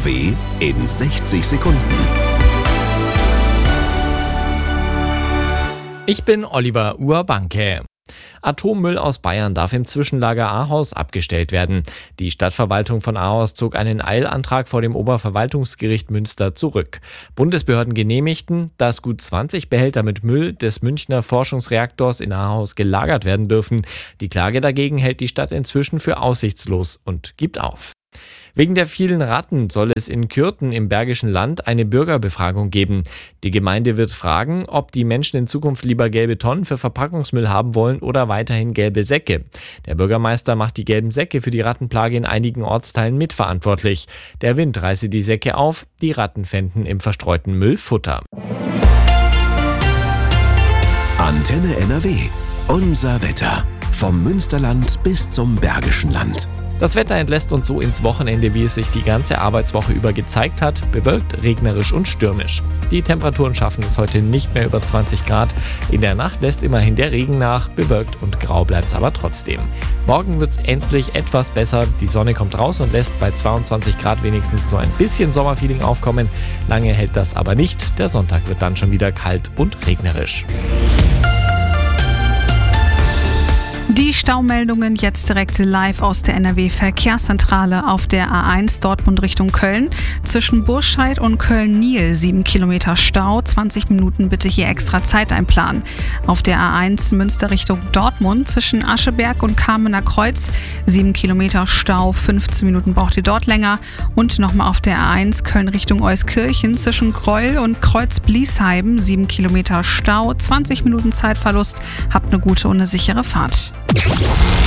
NRW in 60 Sekunden. Ich bin Oliver Urbanke. Atommüll aus Bayern darf im Zwischenlager Ahaus abgestellt werden. Die Stadtverwaltung von Ahaus zog einen Eilantrag vor dem Oberverwaltungsgericht Münster zurück. Bundesbehörden genehmigten, dass gut 20 Behälter mit Müll des Münchner Forschungsreaktors in Ahaus gelagert werden dürfen. Die Klage dagegen hält die Stadt inzwischen für aussichtslos und gibt auf. Wegen der vielen Ratten soll es in Kürten im Bergischen Land eine Bürgerbefragung geben. Die Gemeinde wird fragen, ob die Menschen in Zukunft lieber gelbe Tonnen für Verpackungsmüll haben wollen oder weiterhin gelbe Säcke. Der Bürgermeister macht die gelben Säcke für die Rattenplage in einigen Ortsteilen mitverantwortlich. Der Wind reiße die Säcke auf, die Ratten fänden im verstreuten Müll Futter. Antenne NRW. Unser Wetter. Vom Münsterland bis zum Bergischen Land. Das Wetter entlässt uns so ins Wochenende, wie es sich die ganze Arbeitswoche über gezeigt hat, bewölkt, regnerisch und stürmisch. Die Temperaturen schaffen es heute nicht mehr über 20 Grad. In der Nacht lässt immerhin der Regen nach, bewölkt und grau bleibt es aber trotzdem. Morgen wird es endlich etwas besser, die Sonne kommt raus und lässt bei 22 Grad wenigstens so ein bisschen Sommerfeeling aufkommen. Lange hält das aber nicht, der Sonntag wird dann schon wieder kalt und regnerisch. Die Staumeldungen jetzt direkt live aus der NRW-Verkehrszentrale auf der A1 Dortmund Richtung Köln. Zwischen Burscheid und Köln-Niel 7 Kilometer Stau, 20 Minuten bitte hier extra Zeit einplanen. Auf der A1 Münster Richtung Dortmund zwischen Ascheberg und Kamener Kreuz 7 Kilometer Stau, 15 Minuten braucht ihr dort länger. Und nochmal auf der A1 Köln Richtung Euskirchen zwischen Greuel und Kreuz-Bliesheim 7 Kilometer Stau, 20 Minuten Zeitverlust. Habt eine gute und eine sichere Fahrt.